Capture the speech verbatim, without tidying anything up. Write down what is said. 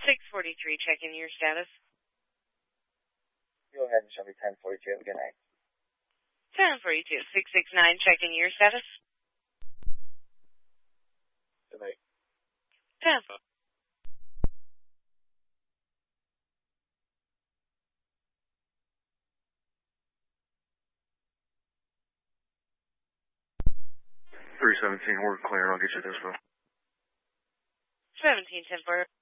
six forty-three, checking your status. Go ahead and show me ten forty-two. Good night. ten forty-two, six six nine, checking your status. Good night. ten. three seventeen, we're clear. I'll get you this one. seventeen ten four.